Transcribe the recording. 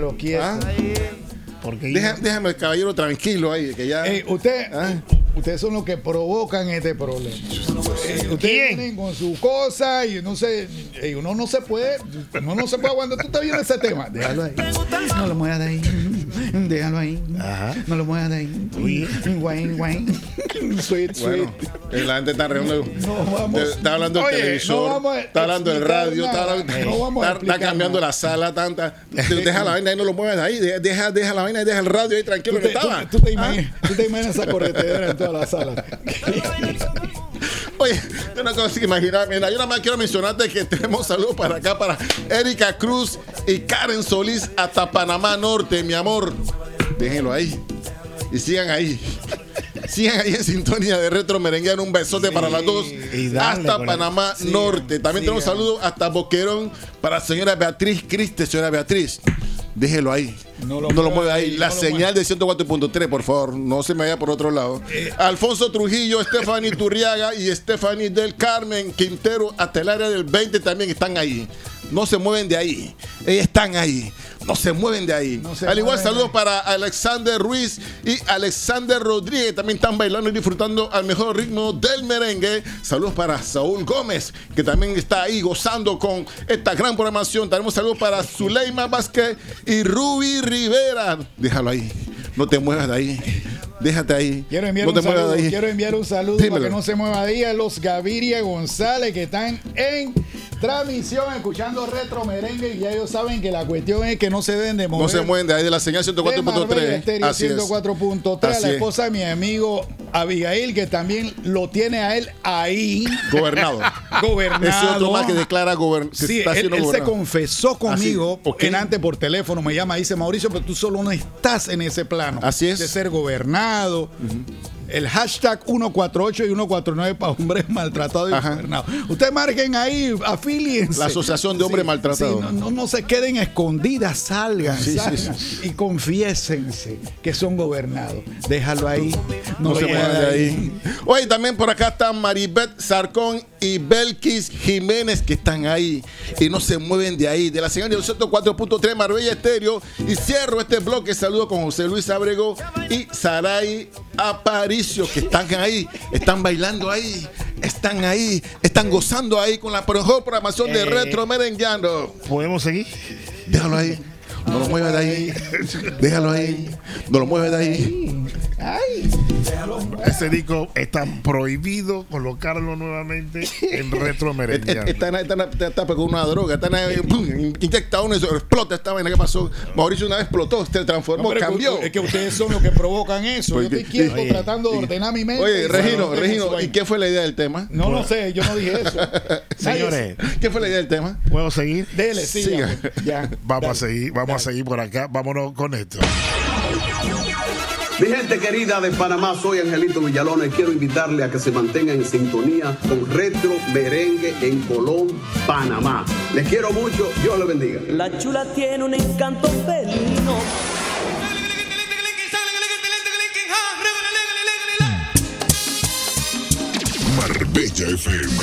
Déjelo quieto. Porque Déjame el caballero tranquilo ahí, que ya. Ustedes son los que provocan este problema. Ustedes ¿Quién? vienen con su cosa y uno no se puede aguantar. Tú estás viendo ese tema. Déjalo ahí. No lo muevas de ahí. Déjalo ahí. Ajá. No lo muevas de ahí. Guay. Sweet. Bueno, la gente está reuniendo. No vamos. Está hablando del televisor, está hablando del radio, está cambiando la sala, deja la vaina ahí, no lo muevas de ahí, deja la vaina y deja el radio ahí tranquilo que estaba. ¿Tú te imaginas esa corretedera en toda la sala? Oye, yo no consigo imaginar. Mira, yo nada más quiero mencionarte que tenemos saludos para acá, para Erika Cruz y Karen Solís hasta Panamá Norte, mi amor. Déjenlo ahí. Y sigan ahí. Sigan ahí en sintonía de Retro Merengue. Un besote para las dos. Hasta Panamá Norte. También tenemos saludos hasta Boquerón para la señora Beatriz Criste. Señora Beatriz, déjelo ahí. No lo mueva ahí. La señal de 104.3, por favor. No se me vaya por otro lado. Alfonso Trujillo, Stephanie Turriaga y Stephanie del Carmen Quintero hasta el área del 20 también están ahí. No se mueven de ahí. Están ahí. No se mueven de ahí. Al igual, saludos para Alexander Ruiz y Alexander Rodríguez. También están bailando y disfrutando al mejor ritmo del merengue. Saludos para Saúl Gómez, que también está ahí gozando con esta gran programación. Tenemos saludos para Zuleima Vázquez y Ruby Rivera. Déjalo ahí. No te muevas de ahí. Déjate ahí. Quiero enviar un saludo para que no se mueva de ahí a los Gaviria González que están en transmisión escuchando Retro Merengue y ya ellos saben que la cuestión es que no se deben de mover. No se mueven de ahí de la señal 104.3. Así 104.3. A la esposa de mi amigo Abigail que también lo tiene a él ahí. Gobernado. Ese otro más que declara sí, él se confesó conmigo antes por teléfono. Me llama y dice: Mauricio, pero tú solo no estás en ese plano. Así es. De ser gobernado. El hashtag 148 y 149 para hombres maltratados y gobernados. Ustedes marquen ahí, afíliense. La Asociación de Hombres Maltratados. Sí, no se queden escondidas, salgan y confiésense que son gobernados. Déjalo ahí. No se muevan de ahí. Oye, también por acá están Maribeth Sarcón y Belkis Jiménez que están ahí y no se mueven de ahí. De la señal de 104.3 Marbella Estéreo. Y cierro este bloque. Saludo con José Luis Abrego y Saray Aparicio que están ahí, están bailando ahí, están gozando ahí con la mejor programación de Retro Merengueando. ¿Podemos seguir? Déjalo ahí. No lo muevas de ahí. Déjalo ahí. No lo muevas de ahí. Ay. Ese disco está prohibido colocarlo nuevamente en Retro Merengue. Está con una droga. Inyecta uno y eso explota esta vaina. ¿Qué pasó? Mauricio una vez explotó, se transformó, cambió. Es que ustedes son los que provocan eso. Yo estoy quieto tratando de ordenar mi mente. Oye, Regino, ¿y qué fue la idea del tema? No lo sé, yo no dije eso. Señores, ¿qué fue la idea del tema? ¿Puedo seguir? Dele, siga. Ya. Vamos a seguir por acá. Vámonos con esto. Mi gente querida de Panamá, soy Angelito Villalona y quiero invitarle a que se mantengan en sintonía con Retro Merengue en Colón, Panamá. Les quiero mucho, Dios les bendiga. La chula tiene un encanto felino. Marbella FM